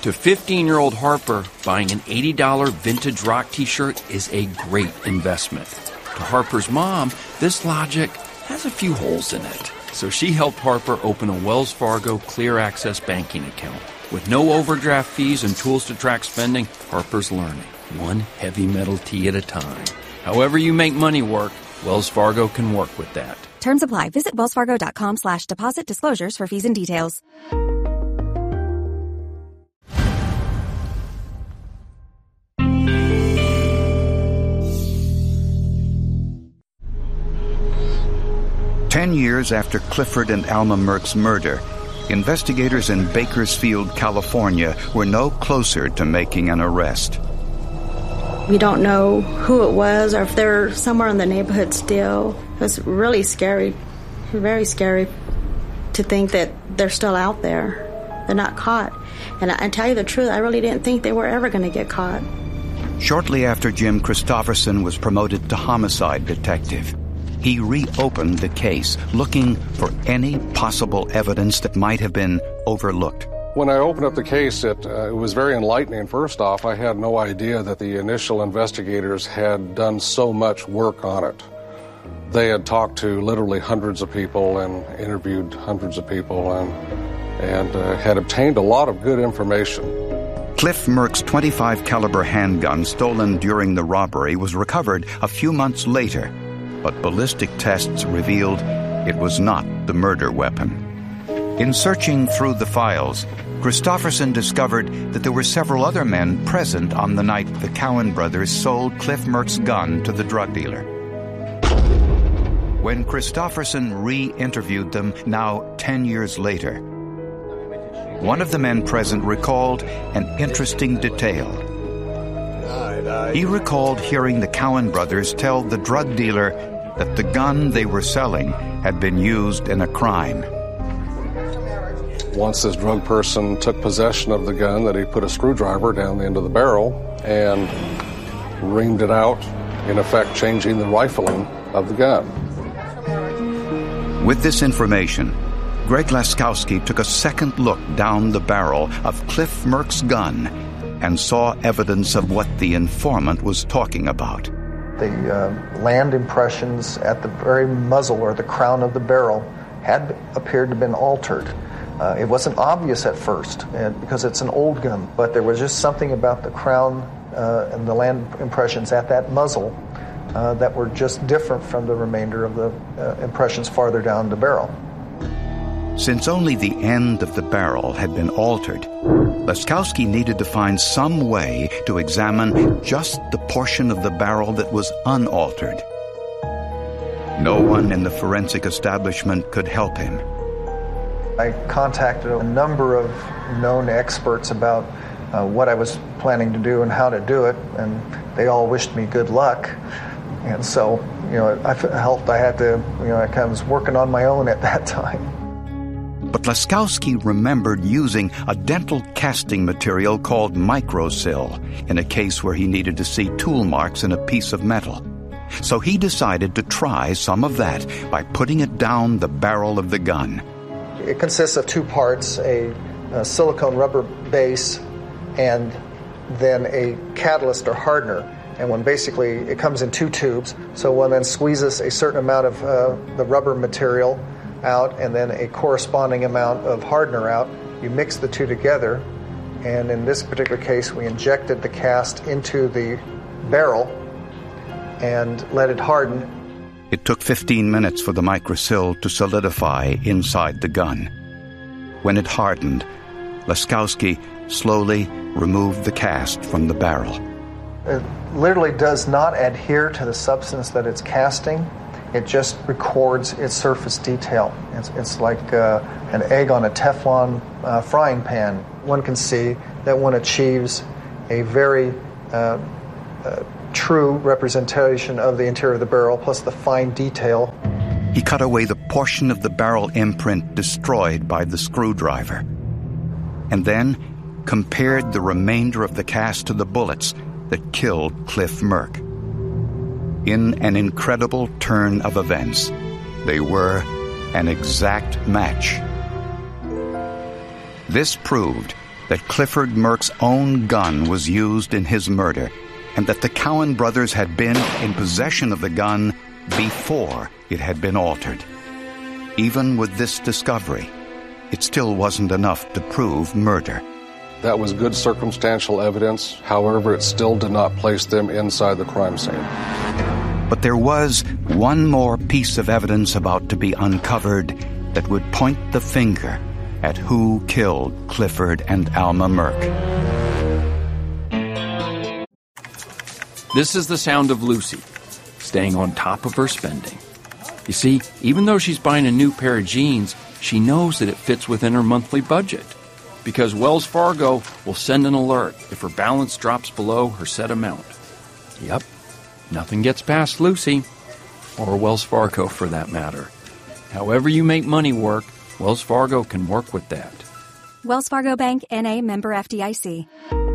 To 15-year-old Harper, buying an $80 vintage rock t-shirt is a great investment. To Harper's mom, this logic has a few holes in it. So she helped Harper open a Wells Fargo Clear Access banking account. With no overdraft fees and tools to track spending, Harper's learning, one heavy metal tea at a time. However you make money work, Wells Fargo can work with that. Terms apply. Visit wellsfargo.com/deposit disclosures for fees and details. Ten years after Clifford and Alma Merck's murder, investigators in Bakersfield, California, were no closer to making an arrest. We don't know who it was or if they're somewhere in the neighborhood still. It was really scary, very scary to think that they're still out there. They're not caught. And I tell you the truth, I really didn't think they were ever going to get caught. Shortly after Jim Christofferson was promoted to homicide detective, he reopened the case, looking for any possible evidence that might have been overlooked. When I opened up the case, it was very enlightening. First off, I had no idea that the initial investigators had done so much work on it. They had talked to literally hundreds of people and interviewed hundreds of people and had obtained a lot of good information. Cliff Merck's .25 caliber handgun stolen during the robbery was recovered a few months later, but ballistic tests revealed it was not the murder weapon. In searching through the files, Christofferson discovered that there were several other men present on the night the Cowan brothers sold Cliff Merck's gun to the drug dealer. When Christofferson re-interviewed them, now 10 years later, one of the men present recalled an interesting detail. He recalled hearing the Cowan brothers tell the drug dealer that the gun they were selling had been used in a crime. Once this drug person took possession of the gun, that he put a screwdriver down the end of the barrel and reamed it out, in effect changing the rifling of the gun. With this information, Greg Laskowski took a second look down the barrel of Cliff Merck's gun and saw evidence of what the informant was talking about. The land impressions at the very muzzle or the crown of the barrel had appeared to have been altered. It wasn't obvious at first because it's an old gun, but there was just something about the crown and the land impressions at that muzzle that were just different from the remainder of the impressions farther down the barrel. Since only the end of the barrel had been altered, Laskowski needed to find some way to examine just the portion of the barrel that was unaltered. No one in the forensic establishment could help him. I contacted a number of known experts about what I was planning to do and how to do it, and they all wished me good luck. And so, I felt I had to, I kind of was working on my own at that time. But Laskowski remembered using a dental casting material called microsil in a case where he needed to see tool marks in a piece of metal. So he decided to try some of that by putting it down the barrel of the gun. It consists of two parts, a silicone rubber base and then a catalyst or hardener. And when basically it comes in two tubes, so one then squeezes a certain amount of the rubber material out and then a corresponding amount of hardener out. You mix the two together, and in this particular case we injected the cast into the barrel and let it harden. It took 15 minutes for the microsil to solidify inside the gun. When it hardened, Laskowski slowly removed the cast from the barrel. It literally does not adhere to the substance that it's casting. It just records its surface detail. It's like an egg on a Teflon frying pan. One can see that one achieves a very true representation of the interior of the barrel, plus the fine detail. He cut away the portion of the barrel imprint destroyed by the screwdriver, and then compared the remainder of the cast to the bullets that killed Cliff Merck. In an incredible turn of events, they were an exact match. This proved that Clifford Merck's own gun was used in his murder, and that the Cowan brothers had been in possession of the gun before it had been altered. Even with this discovery, it still wasn't enough to prove murder. That was good circumstantial evidence. However, it still did not place them inside the crime scene. But there was one more piece of evidence about to be uncovered that would point the finger at who killed Clifford and Alma Merck. This is the sound of Lucy, staying on top of her spending. You see, even though she's buying a new pair of jeans, she knows that it fits within her monthly budget, because Wells Fargo will send an alert if her balance drops below her set amount. Yep, nothing gets past Lucy, or Wells Fargo for that matter. However you make money work, Wells Fargo can work with that. Wells Fargo Bank, N.A., member FDIC.